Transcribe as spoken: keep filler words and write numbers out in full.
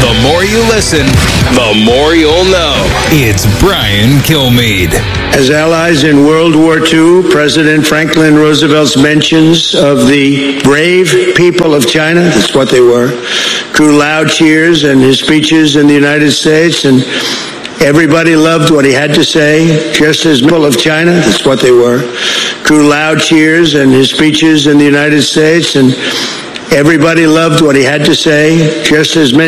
The more you listen, the more you'll know. It's Brian Kilmeade. As allies in World War Two, President Franklin Roosevelt's mentions of the brave people of China, that's what they were, drew loud cheers in his speeches in the United States, and everybody loved what he had to say, just as people of China, that's what they were, drew loud cheers in his speeches in the United States, and everybody loved what he had to say, just as many